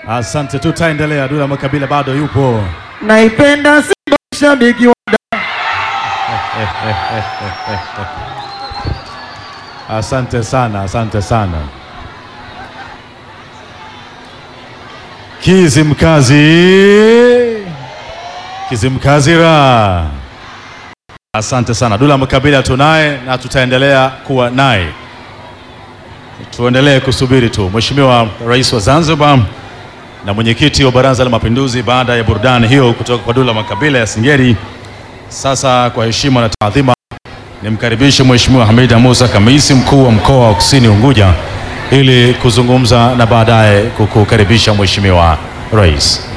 Asante, tutaendelea. Dula Makabila bado yupo. Naipenda Simba shabiki wa Asante sana, asante sana. Kizimkazi ra. Asante sana. Dula Makabila tunaye na tutaendelea kuwa naye. Tuendelee kusubiri tu. Mheshimiwa Rais wa Zanzibar na mwenyekiti wa Baraza la Mapinduzi, baada ya burudani hiyo kutoka kwa Dula Makabila ya Singeli, sasa kwa heshima na taadhima nimkaribishe Mheshimiwa Hamida Musa Khamisi, mkuu wa mkoa wa Kusini Unguja, ili kuzungumza na baadaye kukukaribisha Mheshimiwa Rais.